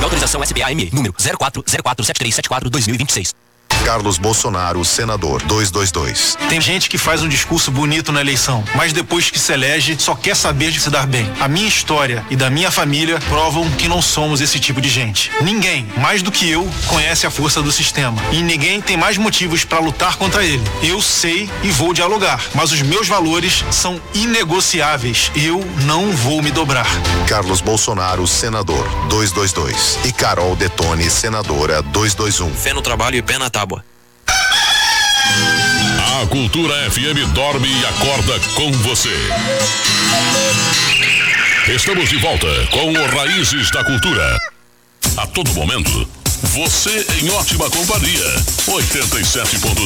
Autorização SBAME, número 04047374-2026. Carlos Bolsonaro, senador, 222. Tem gente que faz um discurso bonito na eleição, mas depois que se elege, só quer saber de se dar bem. A minha história e da minha família provam que não somos esse tipo de gente. Ninguém, mais do que eu, conhece a força do sistema. E ninguém tem mais motivos para lutar contra ele. Eu sei e vou dialogar, mas os meus valores são inegociáveis. Eu não vou me dobrar. Carlos Bolsonaro, senador, 222. E Carol Detone, senadora, 221. Fé no trabalho e pé na tábua. A Cultura FM dorme e acorda com você. Estamos de volta com o Raízes da Cultura. A todo momento, você em ótima companhia. 87.0